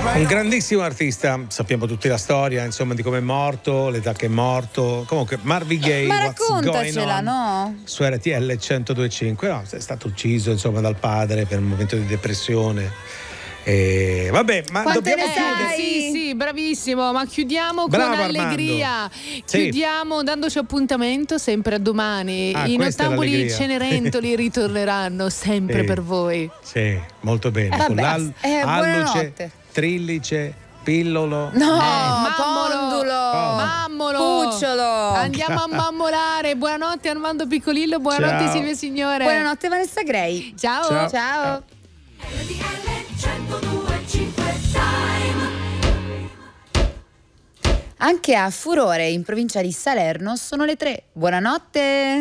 Un grandissimo artista, sappiamo tutti la storia, insomma, di come è morto, l'età che è morto. Comunque, Marvin Gaye, Ma What's Going raccontacela, On, no? su RTL 102.5. No, è stato ucciso, insomma, dal padre per un momento di depressione. E vabbè, ma Quante dobbiamo ne chiudere. sai? Sì, bravissimo, ma chiudiamo Bravo, con allegria. Armando. Chiudiamo dandoci appuntamento sempre a domani. Ah, I questa è nottambuli l'allegria. Cenerentoli ritorneranno sempre Sì. per voi. Sì, molto bene. Vabbè, Con alluce, buonanotte. trillice, pillolo. No, mammolo. pondulo, Mammolo. cucciolo. Andiamo a mammolare. Buonanotte Armando Piccolillo, buonanotte Ciao. Silvia Signore. Buonanotte Vanessa Gray. Ciao. Ciao. Ciao. Anche a Furore, in provincia di Salerno, sono le 3. Buonanotte.